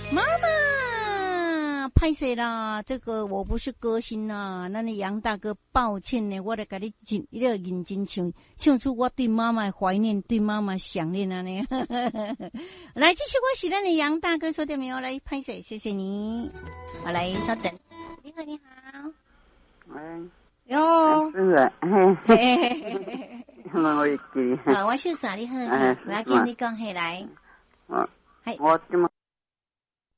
妈妈，拍谁啦？这个我不是歌星呐，那你杨大哥，抱歉呢，我来给你认真唱出我对妈妈怀念，对妈妈想念啊呢。来，继续我是咱的杨大哥，说对没有？来拍谁？谢谢你。好，来稍等。你好，你好。哟。 是啊， 嘿。 我会记。 我小啥？你好，我要跟你讲起来。 我今